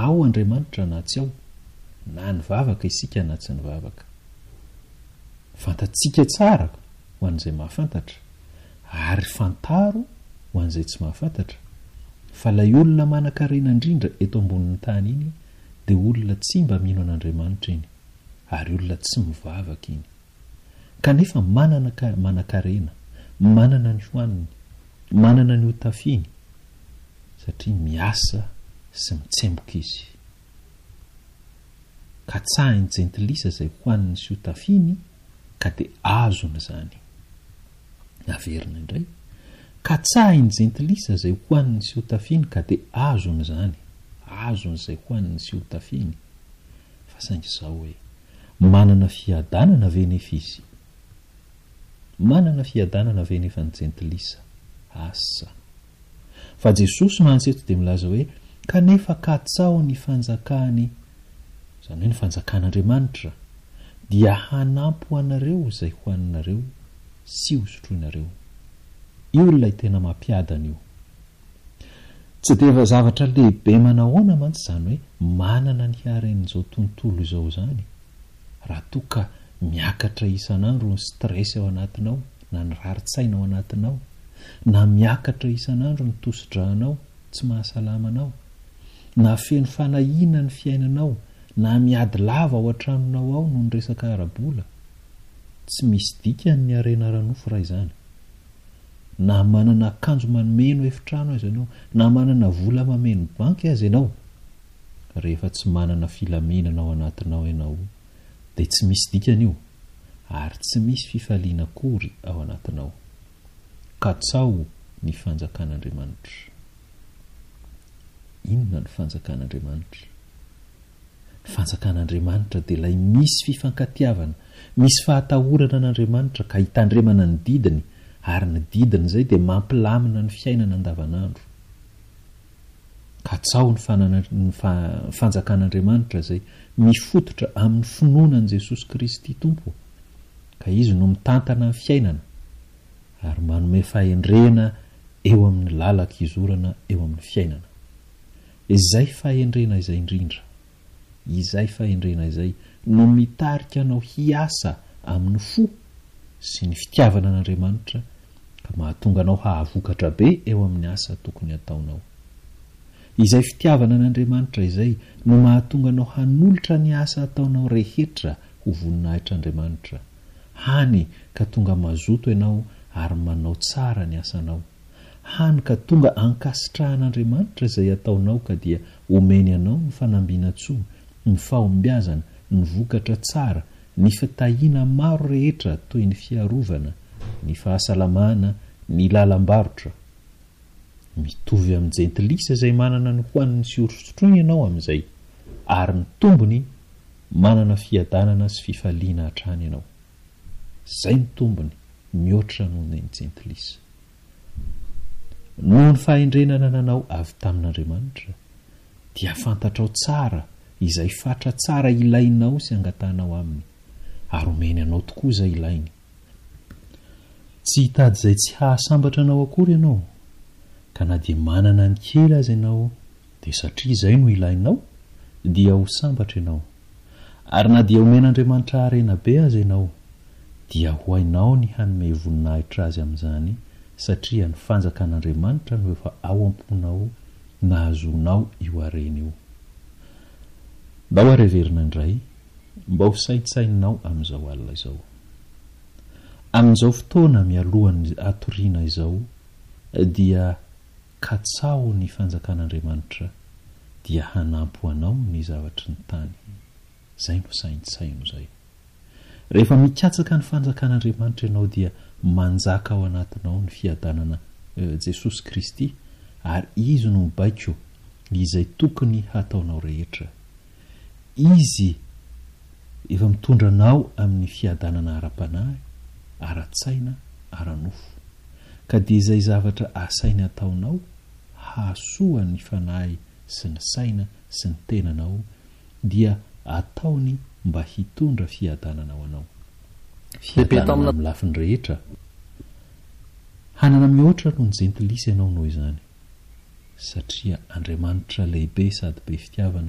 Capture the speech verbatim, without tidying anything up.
ao Andriamanitra na tsy ao, na nivavaka isika na tsy nivavaka. Fantatsika tsara ho an'izay mahafantatra, ary fantaro ho an'izay tsy mahafantatra. Fa ilay olona manan-karena indrindra eto ambonin'ny tany iny dia olona tsy mba mino an'Andriamanitra iny, ary olona tsy mivavaka iny. Kanefa manana manan-karena, manana ny hoaniny, manana ny hotafiany, satria miasa sy mitsemboka izy. Ka tsahiny jentilisa izay hoaniny sy hotafiany, ka dia azony izany. Averina indray. Ka tsahiny jentilisa izay hoaniny sy hotafiany, ka dia azony izany. Azony izay hoaniny sy hotafiany. Fa saingy izao hoe manana fiadanana ve nefa izy? Manana fiadanana ve nefa ny jentilisa? Asa. Fa Jesosy manseto dia milaza hoe kanefa katsao ny fanjakany, izany hoe ny fanjakan'Andriamanitra, dia hanampy ho anareo izay hoaninareo sy hosotroinareo. Io ilay tena mampiadana io. Tsy dia zavatra lehibe manahoana mantsy izany hoe manana ny haren'izao tontolo izao izany. Raha toa ka miakatra isan'andro ny stress ao anatinao, na ny rarin-tsaina ao anatinao, na miakatra isan'andro ny tosidranao tsy mahasalamanao, na feno fanahina ny fiainanao, na miady lava ao an-tranonao ao no ny resaka arabola, tsy misy dikany ny harena ranofo raha izany. Na manana akanjo mameno efitrano azy ianao, na manana vola mameno banky azy ianao, rehefa tsy manana filaminana ao anatinao ianao dia tsy misy dikany io, ary tsy misy fifaliana akory ao anatinao. Katsao ny fanjakan'Andriamanitra. Inona ny fanjakan'Andriamanitra? Ny fanjakan'Andriamanitra dia ilay misy fifankatiavana, misy fahatahorana an'Andriamanitra ka hitandremana ny didiny, ary ny didiny izay dia mampilamina ny fiainana andavanandro. Katsao ny fanjakan'Andriamanitra izay mifototra amin'ny finoana an'i Jesosy Kristy Tompo, ka izy no mitantana ny fiainana ary manome fahendrena eo amin'ny lalak'izorana eo amin'ny fiainana. Izay fahendrena izay indrindra, izay fahendrena izay no mitarika anao hiasa amin'ny fo sy ny fitiavana an'Andriamanitra, ka mahatonga anao hahavokatra be eo amin'ny asa tokony ataonao. Izay fitiavana an'Andriamanitra izay no mahatonga anao hanolotra ny asa ataonao rehetra ho voninahitr'Andriamanitra, hany ka tonga mazoto ianao ary manao tsara ny asanao, hany ka tonga ankasitrahan'Andriamanitra izay ataonao ka dia omeny anao ny fanambina-tsoa, ny fahombiazana, ny vokatra tsara, ny fitahiana maro rehetra toy ny fiarovana, ny fahasalamana, ny lalam-barotra. Mitovy amin'ny jentilisa izay manana ny hoaniny sy hosotroiny ianao amin'izay, ary ny tombony manana fiadanana sy fifaliana hatrany ianao. Izay ny tombony mihoatra noho ny jentilisa. Noho ny fahendrenana nanao avy tamin'Andriamanitra dia fantatrao tsara izay fatra tsara ilainao sy angatanao aminy, ary omeny anao tokoa izay ilainy. Tsy hitady izay tsy hahasambatra anao akory ianao, ka na dia manana ny kely azy ianao dia satria izay no ilainao dia ho sambatra ianao, ary na dia omen'Andriamanitra harena be azy ianao dia ho hainao ny hanome voninahitra azy amin'izany, satria ny fanjakan'Andriamanitra no efa ao am-ponao nahazonao io harena io. Mba ho areverina indray, mba ho saitsaininao amin'izao alina izao. Amin'izao fotoana mialohan'ny atoriana izao dia katsao ny fanjakan'Andriamanitra dia hanampy anao ny zavatry ny tany. Izay no saintsaino izay. Rehefa mikatsaka ny fanjakan'Andriamanitra ianao dia manjaka ao anatinao ny fiadanana Jesosy Kristy, ary izy no mibaiko izay tokony hataonao rehetra. Izy efa mitondra anao amin'ny fiadanana ara-panahy, ara-tsaina, ara-nofo, ka dia izay zavatra asainy ataonao hahasoa ny fanahy sy ny saina sy ny tenanao dia ataony mba hitondra fiadanana ao anao, fiadanana amin'ny lafiny rehetra. Hanana mihoatra noho ny jentilisa ianao noho izany, satria Andriamanitra lehibe sady be fitiavana